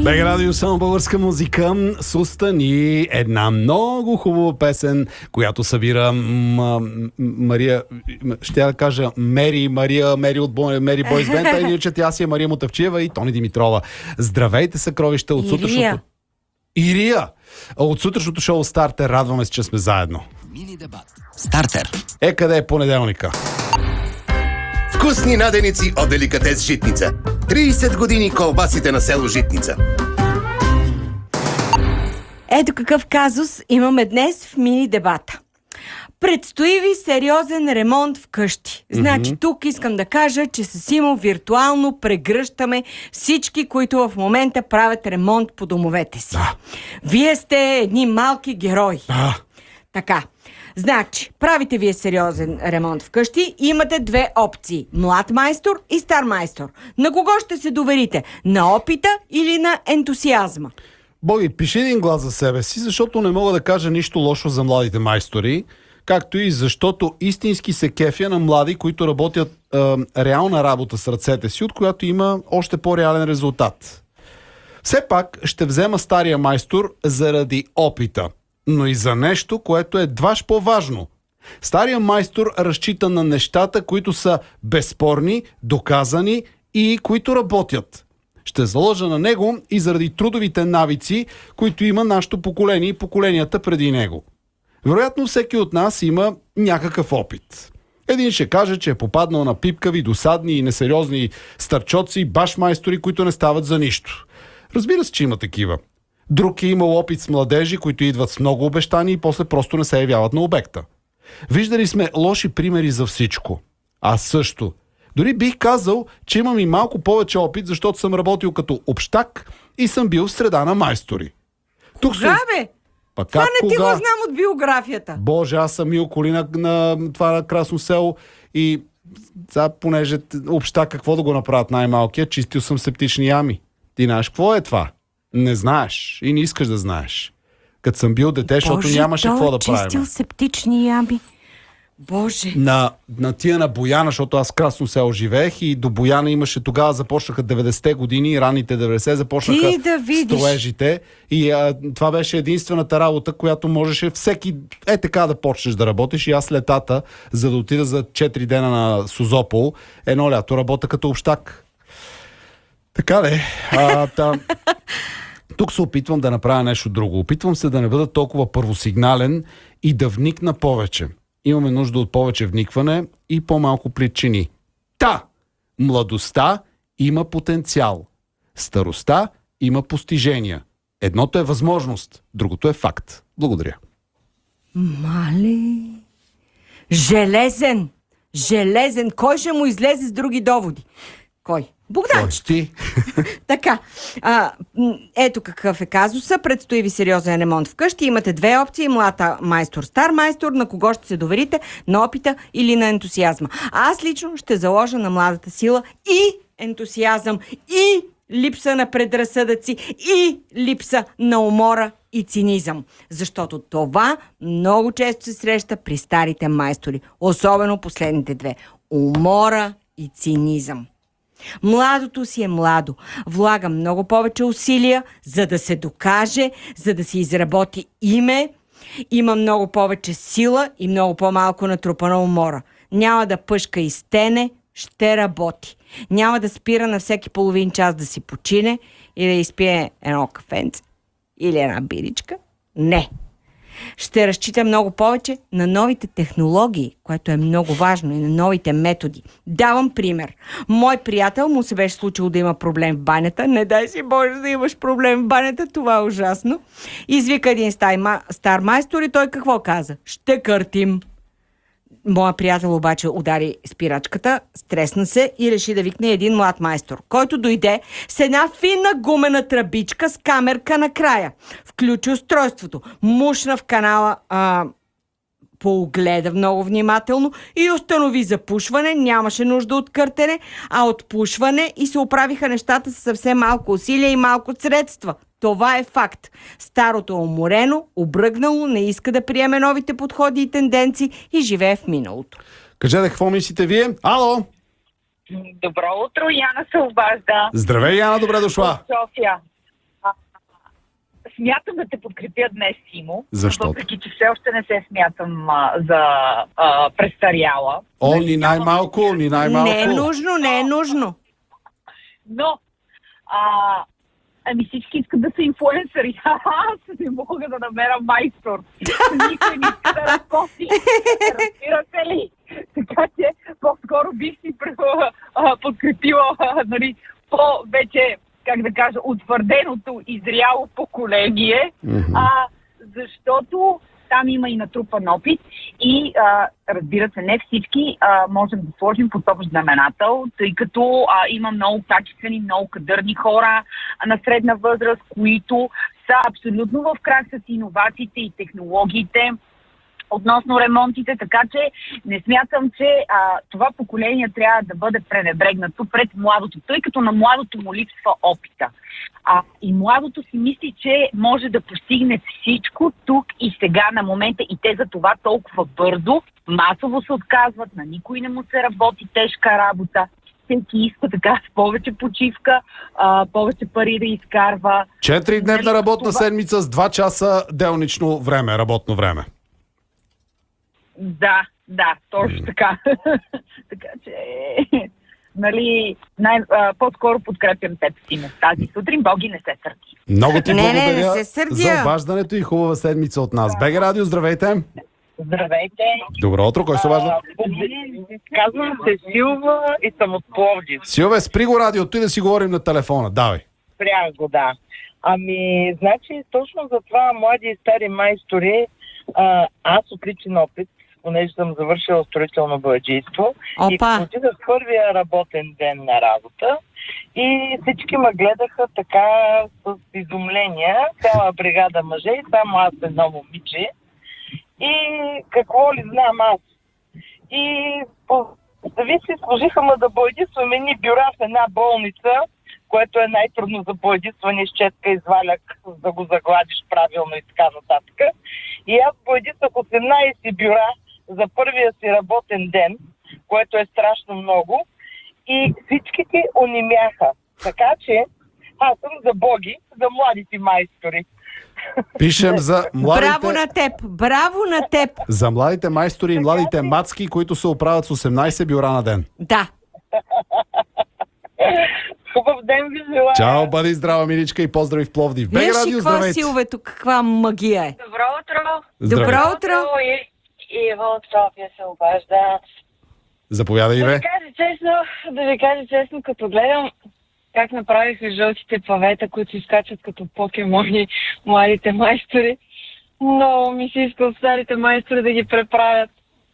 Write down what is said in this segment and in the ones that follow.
БГ Радио, само българска музика. С уста ни една много хубава песен, която събира Мария, ще я кажа Мери от Мери Бойс Бенд, а иначе тя си е Мария Мотавчиева и Тони Димитрова. Здравейте, съкровища от сутрешното... Ирия! От сутрешното шоу Стартер. Радваме се, че сме заедно. Мини дебат. Стартер. Къде е понеделника? Вкусни наденици от Деликатес Житница. 30 години колбасите на село Житница. Ето какъв казус имаме днес в мини дебата. Предстои ви сериозен ремонт в къщи. Значи тук искам да кажа, че с Симо виртуално прегръщаме всички, които в момента правят ремонт по домовете си. Да. Вие сте едни малки герои. Да. Така. Значи, правите вие сериозен ремонт вкъщи и имате две опции. Млад майстор и стар майстор. На кого ще се доверите? На опита или на ентусиазма? Боги, пиши един глас за себе си, защото не мога да кажа нищо лошо за младите майстори, както и защото истински се кефя на млади, които работят реална работа с ръцете си, от която има още по-реален резултат. Все пак ще взема стария майстор заради опита, но и за нещо, което е дваж по-важно. Стария майстор разчита на нещата, които са безспорни, доказани и които работят. Ще заложа на него и заради трудовите навици, които има нашето поколение и поколенията преди него. Вероятно всеки от нас има някакъв опит. Един ще каже, че е попаднал на пипкави, досадни и несериозни старчоци, башмайстори, които не стават за нищо. Разбира се, че има такива. Друг е имал опит с младежи, които идват с много обещания и после просто не се явяват на обекта. Виждали сме лоши примери за всичко. Аз също. Дори бих казал, че имам и малко повече опит, защото съм работил като общак и съм бил в среда на майстори. Кога, бе? Пак Това не ти го знам от биографията. Боже, аз съм мил коли на това на Красно село и сега, понеже общак какво да го направят най-малкия, чистил съм септични ями. Ти знаеш какво е това? Не знаеш и не искаш да знаеш. Като съм бил дете, защото нямаше какво да правим. Чистил септични ями. Боже. На тия на Бояна, защото аз в Красно село живеех и до Бояна имаше, тогава започнаха 90-те години, ранните 90 започнаха строежите и това беше единствената работа, която можеше всеки така да почнеш да работиш и аз летата, за да отида за 4 дена на Созопол, едно лято работя като общак. Така де. Тук се опитвам да направя нещо друго. Опитвам се да не бъда толкова първосигнален и да вникна повече. Имаме нужда от повече вникване и по-малко причини. Младостта има потенциал. Старостта има постижения. Едното е възможност, другото е факт. Благодаря. Мале. Железен. Кой ще му излезе с други доводи? Кой? Богданчо. Ти? Така. Ето какъв е казуса. Предстои ви сериозен ремонт вкъщи. Имате две опции. Млад майстор, стар майстор. На кого ще се доверите? На опита или на ентусиазма? Аз лично ще заложа на младата сила и ентусиазъм, и липса на предразсъдъци, и липса на умора и цинизъм. Защото това много често се среща при старите майстори. Особено последните две. Умора и цинизъм. Младото си е младо. Влага много повече усилия, за да се докаже, за да си изработи име. Има много повече сила и много по-малко натрупана умора. Няма да пъшка и стене, ще работи. Няма да спира на всеки половин час да си почине и да изпие едно кафенце или една биричка. Не. Ще разчита много повече на новите технологии, което е много важно, и на новите методи. Давам пример. Мой приятел му се беше случило да има проблем в банята. Не дай си Боже да имаш проблем в банята, това е ужасно. Извика един стар майстор и той какво каза? Ще къртим. Моя приятел обаче удари спирачката, стресна се и реши да викне един млад майстор, който дойде с една финна гумена тръбичка с камерка на края. Включи устройството, мушна в канала, поогледа много внимателно и установи запушване. Нямаше нужда от къртене, а от пушване и се оправиха нещата с съвсем малко усилия и малко средства. Това е факт. Старото е уморено, обръгнало, не иска да приеме новите подходи и тенденции и живее в миналото. Кажете, какво мислите вие? Ало! Добро утро, Яна се обажда. Здравей, Яна, добре дошла. София. Смятам да те подкрепя днес, Симо. Защо? Въпреки, че все още не се смятам за престаряла. О, ни най-малко, ни най-малко. Не е нужно, не е нужно. Но, ами всички искат да са инфлуенсъри. Аз не мога да намеря майстор. Никой не иска да работи. Разбирате ли? Така че по-скоро бих си подкрепила нали, по-вече, как да кажа, утвърденото и зряло поколение, защото там има и натрупан опит и разбира се, не всички можем да сложим под общ знаменател, тъй като има много качествени, много кадърни хора на средна възраст, които са абсолютно в крак с иновациите и технологиите относно ремонтите, така че не смятам, че това поколение трябва да бъде пренебрегнато пред младото, тъй като на младото му липсва опита. И младото си мисли, че може да постигне всичко тук и сега на момента и те за това толкова бързо, масово се отказват, на никой не му се работи тежка работа. Всеки иска така с повече почивка, повече пари да изкарва. 4-дневна работна седмица с 2 часа делнично време, работно време. Да, точно така. Така че, нали, по-скоро подкрепям теб, Симо. Тази сутрин Боги не се сърди. Много ти благодаря не се сърдя. за обаждането и хубава седмица от нас. БГ Радио, здравейте! Здравейте! Добро утро, кой се обажда? Казвам се Силва и съм от Пловдив. Силве, спри го радиото и да си говорим на телефона. Давай. Спрях го, да. Ами, значи, точно за това млади и стари майстори, аз от личен опит, понеже съм завършила строително бояджийство и отидах в първия работен ден на работа и всички ме гледаха така с изумление, цяла бригада мъже и само аз едно момиче. И какво ли знам аз? И ви си служиха ме да боядисвам едни бюра в една болница, което е най-трудно за боядисване с четка и валяк, за да го загладиш правилно и така нататък. И аз боядисвах 18 бюра за първия си работен ден, което е страшно много. И всичките онемяха. Така че аз съм за боги, за младите майстори. Пишем за младите... Браво на теб! Браво на теб! За младите майстори и младите мацки, които се оправят с 18 бюра на ден. Да. Хубав ден ви желая. Чао, бъди здрава, миличка, и поздрави в Пловдив. БГ Виж Радио, каква здравейте! Силвето, каква магия е. Добро утро! Здравей. Добро утро! Ива от София се обажда. Заповядай, Иве. Да ви кажа честно, като гледам как направиха жълтите павета, които изкачат като покемони младите майстори, много ми се иска от старите майстори да ги преправят.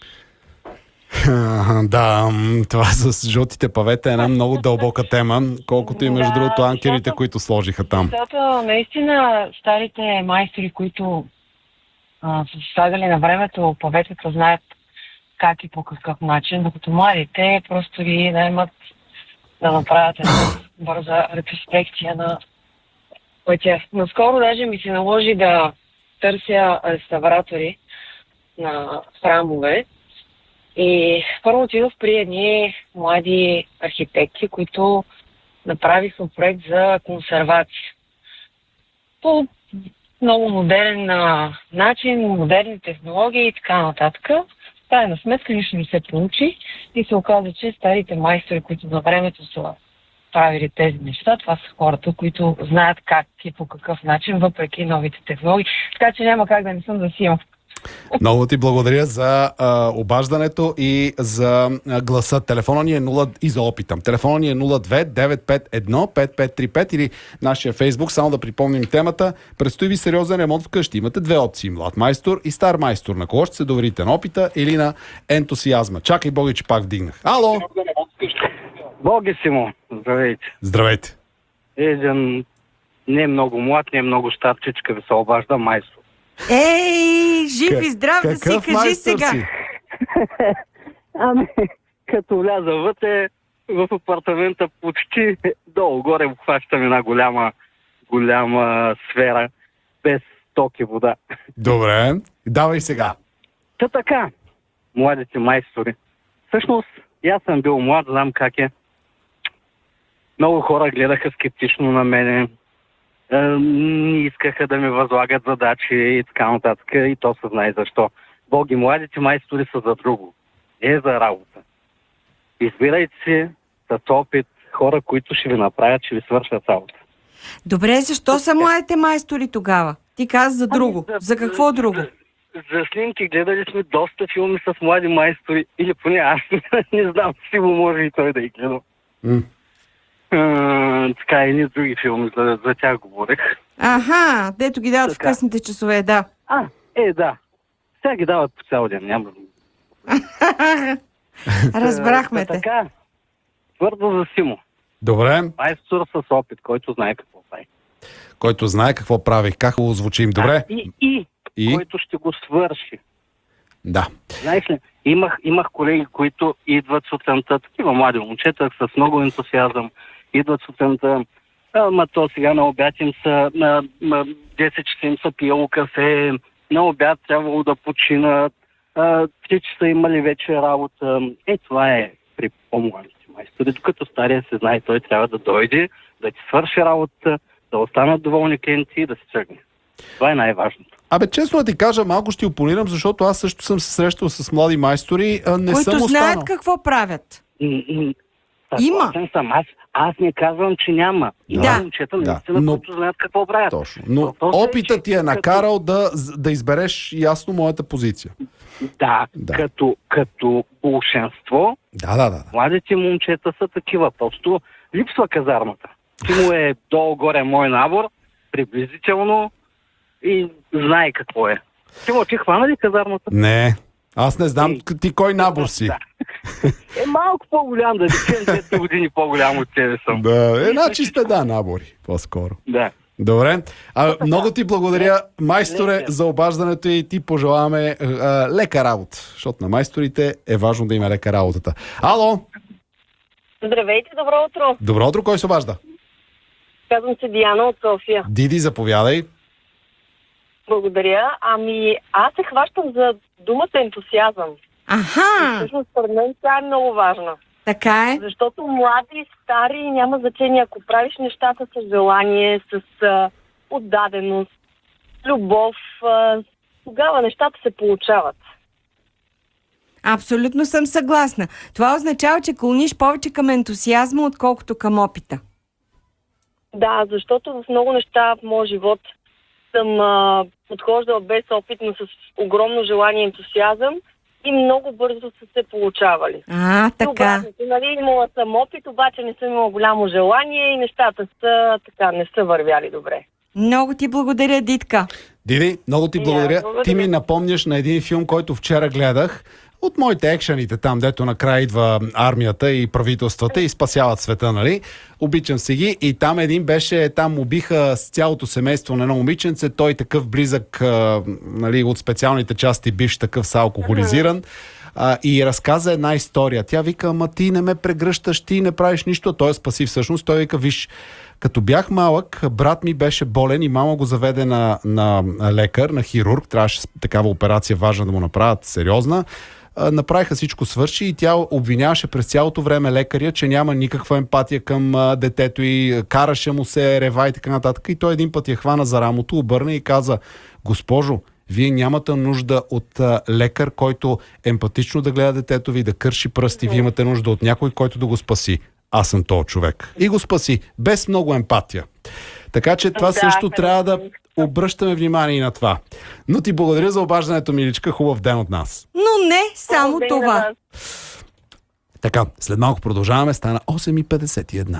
Да, това с жълтите павета е една много дълбока тема, колкото и между другото анкерите, които сложиха там. Защото наистина старите майстори, които са слагали на времето паветата, знаят как и по какъв начин, докато младите просто ги наймат да направят една бърза ретроспекция на пътя. Наскоро даже ми се наложи да търся реставратори на храмове и първо отидох при едни млади архитекти, които направиха проект за консервация. По много модерен начин, модерни технологии и така нататък. В крайна сметка нищо не се получи и се оказа, че старите майстори, които на времето са правили тези неща, това са хората, които знаят как и по какъв начин, въпреки новите технологии. Така че няма как да не съм засима. Много ти благодаря за обаждането и за гласа. Телефона ни е 0 и за опитам. Телефона ни е 02-951-5535 или нашия Фейсбук. Само да припомним темата. Предстои ви сериозен ремонт вкъщи. Имате две опции. Млад майстор и стар майстор. На кого ще се доверите? На опита или на ентусиазма? Чакай, Боги, че пак вдигнах. Ало! Боги си му, здравейте. Здравейте. Един не много млад, не много старчичка ви се обажда майстор. Ей, жив и здрав да си, кажи сега. Си? Ами, като вляза вътре в апартамента почти долу-горе обхващам една голяма сфера без ток и вода. Добре, давай сега. Та така, младите майстори. Всъщност, и аз съм бил млад, знам как е. Много хора гледаха скептично на мене. не искаха да ми възлагат задачи и така нататък. И то се знае защо. Боги, младите майстори са за друго. Не за работа. Избирайте си с опит хора, които ще ви направят, ще ви свършат работа. Добре, защо са младите майстори тогава? Ти каза за друго. За какво друго? За снимки гледали сме доста филми с млади майстори. Или поне аз не знам, сигурно може и той да ги гледа. Така и ни други филми, за тях говорех. Аха, дето ги дават в късните часове, да. Да. Сега ги дават по цял ден, няма. Разбрахме те. Така, твърдо за Симо. Добре. Майстор с опит, който знае какво прави. Който знае какво прави. Как го звучим? Добре. И който ще го свърши. Да. Знаеш ли, имах колеги, които идват сутринта, такива млади момчета с много ентусиазъм, идват сутринта, то сега на обяд им са, на 10 часа им са пиело кафе, на обяд трябвало да починат, 3 часа имали вече работа. Това е при по-младите майстори. Докато стария се знае, той трябва да дойде, да ти свърши работа, да останат доволни клиенти и да се тръгне. Това е най-важното. Честно да ти кажа, малко ще опонирам, защото аз също съм се срещал с млади майстори, не които съм знаят останал. какво правят. Има. Аз не казвам, че няма. Има момчета, наистина, които знаят какво правят. Точно. Но опитът ти е накарал да избереш ясно моята позиция. Да. Като болшинство, младите момчета са такива. Просто липсва казармата. Ти му е долу-горе мой набор, приблизително, и знае какво е. Ти хвана ли казармата? Не. Аз не знам ти кой набор си. Да. Малко по-голям, да речем 10 години по-голям от тебе съм. Значи сте набори, по-скоро. Да. Добре. Много ти благодаря, майсторе, за обаждането и ти пожелаваме лека работа, защото на майсторите е важно да има лека работата. Ало! Здравейте, добро утро! Добро утро, кой се обажда? Казвам се Диана от София. Диди, заповядай. Благодаря. Аз се хващам за думата ентусиазъм. Аха! Всъщност, според мен тя е много важна. Така е. Защото млади, стари, няма значение. Ако правиш нещата с желание, с отдаденост, любов, тогава нещата се получават. Абсолютно съм съгласна. Това означава, че клониш повече към ентусиазма, отколкото към опита. Да, защото в много неща в моя живот съм подхождала без опит, но с огромно желание и ентусиазъм и много бързо са се получавали. Така. Имала съм опит, обаче не съм имала голямо желание и нещата не са вървяли добре. Много ти благодаря, Дитка. Диди, много ти благодаря. Ти ми напомняш на един филм, който вчера гледах. От моите екшените там, дето накрая идва армията и правителствата и спасяват света, нали? Обичам се ги. И там един беше, там убиха с цялото семейство на едно момиченце, той такъв близък, нали, от специалните части, бивш такъв са алкохолизиран. И разказа една история. Тя вика, ти не ме прегръщаш, ти не правиш нищо, той спаси всъщност. Той вика, виж, като бях малък, брат ми беше болен и мама го заведе на лекар, на хирург. Трябваше такава операция важна да му направят, сериозна. Направиха всичко свърши и тя обвиняваше през цялото време лекаря, че няма никаква емпатия към детето и караше му се, рева и така нататък. И той един път я хвана за рамото, обърна и каза, госпожо, вие нямате нужда от лекар, който емпатично да гледа детето ви, да кърши пръсти, вие имате нужда от някой, който да го спаси. Аз съм този човек. И го спаси, без много емпатия. Така че това също трябва да обръщаме внимание и на това. Но ти благодаря за обаждането, миличка. Хубав ден от нас. Но не само това. Така, след малко продължаваме. Стана 8:51.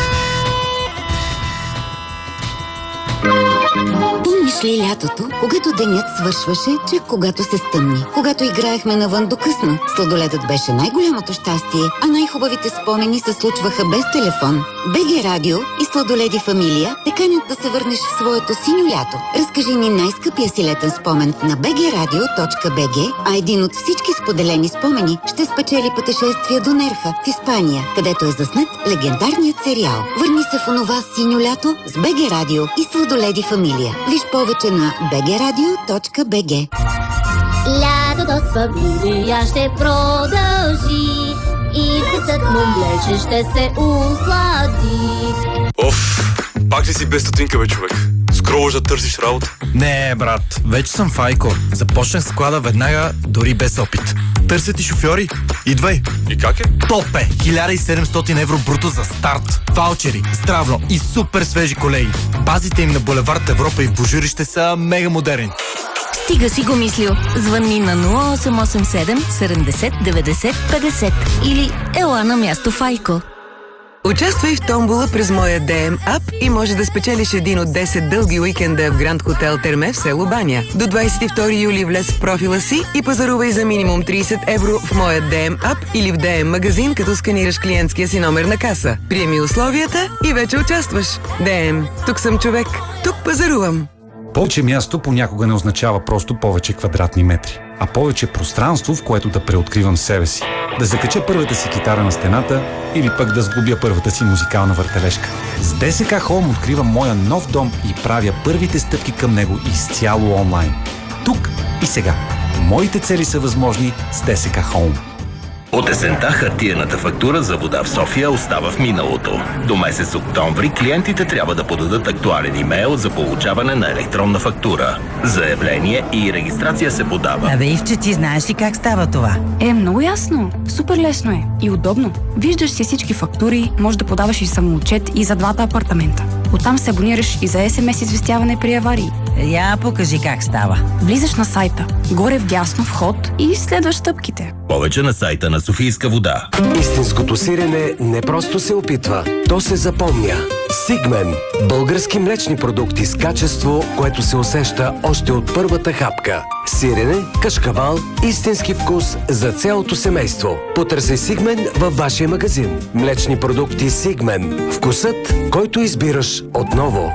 Помниш ли лятото, когато денят свършваше, чак когато се стъмни? Когато играехме навън до късно, сладоледът беше най-голямото щастие, а най-хубавите спомени се случваха без телефон. БГ Радио и Сладоледи Фамилия те канят да се върнеш в своето синьо лято. Разкажи ни най-скъпия си летен спомен на bgradio.bg, а един от всички споделени спомени ще спечели пътешествие до Нерха в Испания, където е заснет легендарният сериал. Върни се в онова синьо лято с БГ Радио и Сладоледи Фамилия. Виж повече на bgradio.bg. Лятото с фамилия ще продължи и вкусът му млече ще се услади. Пак ли си без стотинка, бе, човек? Скролваш да търсиш работа? Не, брат, вече съм Файко. Започнах склада веднага, дори без опит. Търсят и шофьори. Идвай. И как е? Топ е! 1700 евро бруто за старт. Ваучери, здравно и супер свежи колеги. Базите им на булевард Европа и в Божурище са мега модерни. Стига си го мислил. Звънни на 0887 70 90 50 или ела на място Файко. Участвай в томбола през моя DM ап и може да спечелиш един от 10 дълги уикенда в Гранд Хотел Терме в село Баня. До 22 юли влез в профила си и пазарувай за минимум 30 евро в моя DM ап или в DM магазин, като сканираш клиентския си номер на каса. Приеми условията и вече участваш. DM. Тук съм човек. Тук пазарувам. Повече място понякога не означава просто повече квадратни метри, а повече пространство, в което да преоткривам себе си. Да закача първата си китара на стената или пък да сглобя първата си музикална въртележка. С ДСК Home откривам моя нов дом и правя първите стъпки към него изцяло онлайн. Тук и сега. Моите цели са възможни с ДСК Home. От есента хартиената фактура за вода в София остава в миналото. До месец октомври клиентите трябва да подадат актуален имейл за получаване на електронна фактура. Заявление и регистрация се подава. Абе, Ивче, ти знаеш ли как става това? Много ясно. Супер лесно е. И удобно. Виждаш си всички фактури, може да подаваш и самоотчет и за двата апартамента. Оттам се абонираш и за СМС известяване при аварии. Я покажи как става. Влизаш на сайта, горе вдясно вход и следваш стъпките. Повече на сайта на Софийска вода. Истинското сирене не просто се опитва, то се запомня. Сигмен – български млечни продукти с качество, което се усеща още от първата хапка. Сирене, кашкавал, истински вкус за цялото семейство. Потърсей Сигмен във вашия магазин. Млечни продукти Сигмен. Вкусът, който избираш отново.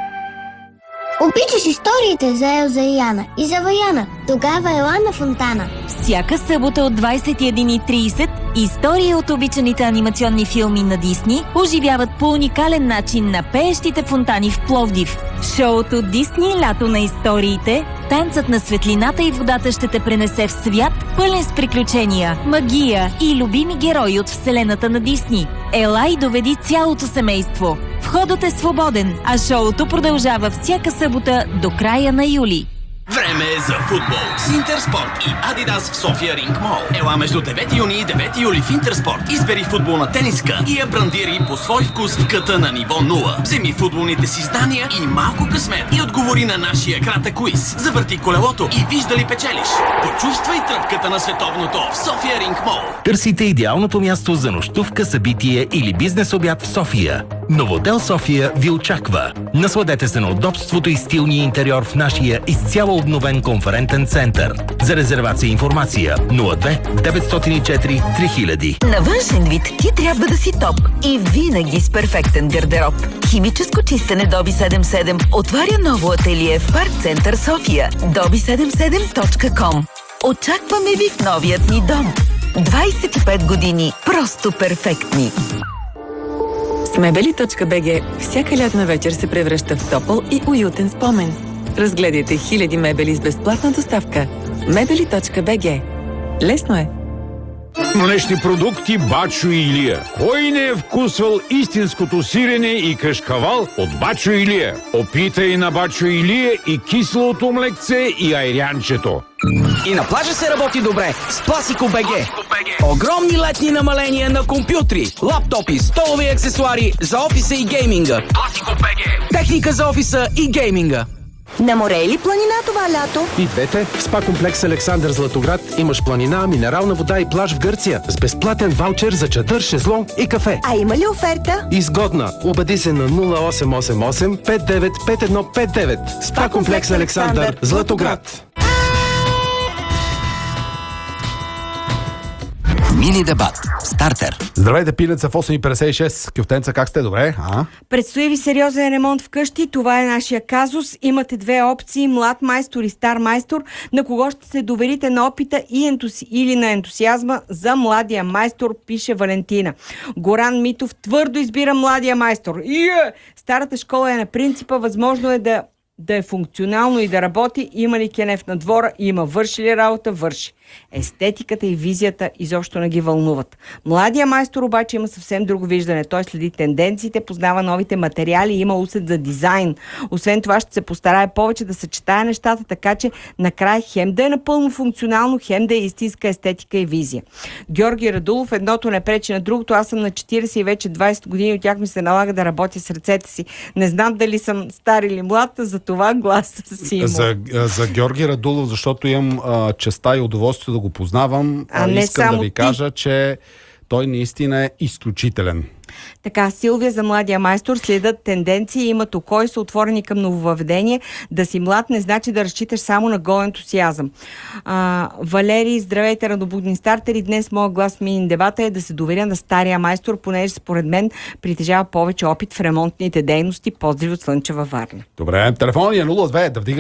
Обичаш историите за Елза и Яна и за Ваяна. Тогава ела на Фонтана. Всяка събота от 21:30 истории от обичаните анимационни филми на Дисни оживяват по уникален начин на пеещите фонтани в Пловдив. Шоуто Дисни Лято на историите, танцът на светлината и водата ще те пренесе в свят, пълен с приключения, магия и любими герои от вселената на Дисни. Ела и доведи цялото семейство. Входът е свободен, а шоуто продължава всяка събота до края на юли. Време е за футбол с Интерспорт и Адидас в София Ринг Мол. Ела между 9 юни и 9 юли в Интерспорт. Избери футболна тениска и я брандири по свой вкус в къта на ниво 0. Вземи футболните си знания и малко късмет и отговори на нашия кратък квиз. Завърти колелото и виж дали печелиш. Почувствай тръпката на световното в София Ринг Мол. Търсите идеалното място за нощувка, събитие или бизнес обяд в София. Новодел София ви очаква. Насладете се на удобството и стилния интериор в нашия изцяло обновен конферентен център. За резервация и информация 02 904 3000. На външен вид ти трябва да си топ и винаги с перфектен гардероб. Химическо чистене Доби 77 отваря ново ателие в Парк Център София. dobi77.com. Очакваме ви в новият ни дом. 25 години просто перфектни. С мебели.bg всяка лятна вечер се превръща в топъл и уютен спомен. Разгледайте хиляди мебели с безплатна доставка. Мебели.bg. Лесно е. Млечни продукти Бачо и Илия. Кой не е вкусвал истинското сирене и кашкавал от Бачо и Илия? Опитай на Бачо и Илия и киселото млекце и айрянчето. И на плажа се работи добре с Пласико БГ. Огромни летни намаления на компютри, лаптопи, столови аксесуари за офиса и гейминга. Пласико БГ. Техника за офиса и гейминга. На море или планина това лято? И двете. В спа комплекс Александър Златоград имаш планина, минерална вода и плаж в Гърция с безплатен ваучер за чадър, шезлонг и кафе. А има ли оферта? Изгодна. Убеди се на 0888 595159. Спа комплекс Александър Златоград. Мини дебат. Стартер. Здравейте, пилеца в 8.56. Кюфтенца, как сте? Добре? Предстои ви сериозен ремонт вкъщи. Това е нашия казус. Имате две опции. Млад майстор и стар майстор. На кого ще се доверите на опита или на ентусиазма за младия майстор, пише Валентина. Горан Митов твърдо избира младия майстор. Старата школа е на принципа. Възможно е да е функционално и да работи. Има ли кенеф на двора? Има. Върши ли работа? Върши. Естетиката и визията изобщо не ги вълнуват. Младия майстор обаче има съвсем друго виждане. Той следи тенденциите, познава новите материали и има усет за дизайн. Освен това ще се постарае повече да съчетае нещата, така че накрая хем да е напълно функционално, хем да е истинска естетика и визия. Георги Радулов, едното не пречи на другото. Аз съм на 40 и вече 20 години от тях ми се налага да работя с ръцете си. Не знам дали съм стар или млад, за това гласа си има. За Георги Радулов, защото имам честа и удоволствие да го познавам, не искам да ви ти. кажа, че той наистина е изключителен. Така, Силвия за младия майстор следят тенденции, имат око и са отворени към нововъведение. Да си млад не значи да разчиташ само на гол ентусиазъм. Валерий, здравейте, радобудни стартери. Днес моят глас мини дебата е да се доверя на стария майстор, понеже според мен притежава повече опит в ремонтните дейности. Поздрави от Слънчева Варна. Добре, телефонът е 02 да вдига